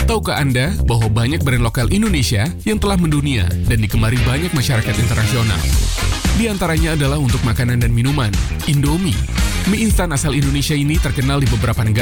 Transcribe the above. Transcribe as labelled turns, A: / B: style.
A: Tahukah Anda bahwa banyak brand lokal Indonesia yang telah mendunia dan digemari banyak masyarakat internasional? Di antaranya adalah untuk makanan dan minuman, Indomie. Mie instan asal Indonesia ini terkenal di beberapa negara.